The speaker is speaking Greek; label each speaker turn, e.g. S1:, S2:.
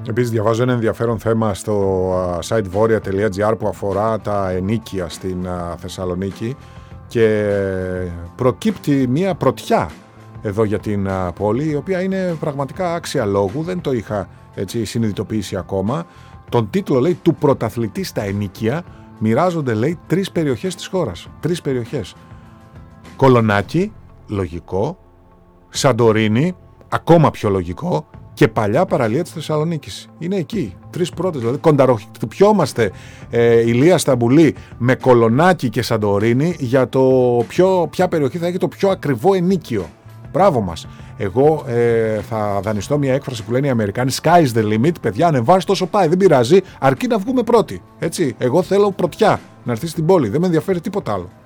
S1: Επίσης διαβάζω ένα ενδιαφέρον θέμα στο site voria.gr που αφορά τα ενοίκια στην Θεσσαλονίκη και προκύπτει μια πρωτιά εδώ για την πόλη, η οποία είναι πραγματικά άξια λόγου, δεν το είχα έτσι συνειδητοποιήσει ακόμα. Τον τίτλο λέει «Του πρωταθλητή στα ενοίκια μοιράζονται» λέει 3 περιοχές της χώρας. 3 περιοχές. Κολονάκι, λογικό. Σαντορίνη, ακόμα πιο λογικό. Και παλιά παραλία της Θεσσαλονίκης. Είναι εκεί. 3 πρώτες. Δηλαδή κονταροχτυπιόμαστε Ηλία Σταμπουλή με Κολονάκι και Σαντορίνη για το ποια περιοχή θα έχει το πιο ακριβό ενοίκιο. Μπράβο μας. Εγώ θα δανειστώ μια έκφραση που λένε οι Αμερικάνοι «Sky's the limit». Παιδιά, ανεβάζει τόσο πάει. Δεν πειράζει, αρκεί να βγούμε πρώτοι. Έτσι. Εγώ θέλω πρωτιά να έρθει στην πόλη. Δεν με ενδιαφέρει τίποτα άλλο.